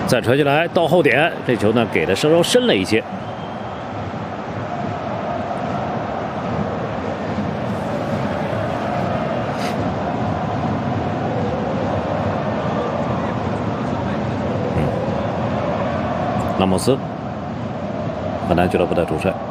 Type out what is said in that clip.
再传进来到后点，这球呢给的稍稍深了一些。拉莫斯，河南俱乐部的主帅。